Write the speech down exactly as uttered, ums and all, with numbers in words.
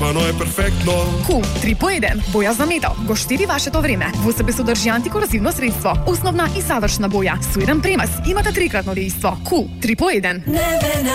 Забавно е перфектно. Кул три по еден. Боја за метал. Го штиди вашето време. Во себе содржи антикорозивно средство. Основна и завршна боја. Со еден премас имате трикратно дејство. Кул три по еден.